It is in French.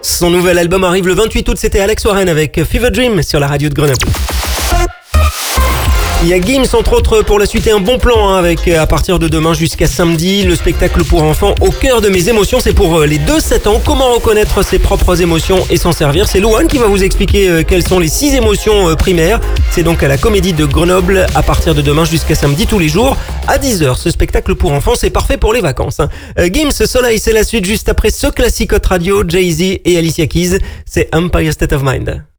Son nouvel album arrive le 28 août, c'était Alex Warren avec Fever Dream sur la radio de Grenoble. Il y a Gims entre autres pour la suite et un bon plan avec à partir de demain jusqu'à samedi le spectacle pour enfants Au cœur de mes émotions. C'est pour les 2-7 ans, comment reconnaître ses propres émotions et s'en servir. C'est Louane qui va vous expliquer quelles sont les 6 émotions primaires. C'est donc à la Comédie de Grenoble à partir de demain jusqu'à samedi tous les jours à 10h. Ce spectacle pour enfants, c'est parfait pour les vacances. Gims, Soleil, c'est la suite juste après ce classique hot radio, Jay-Z et Alicia Keys. C'est Empire State of Mind.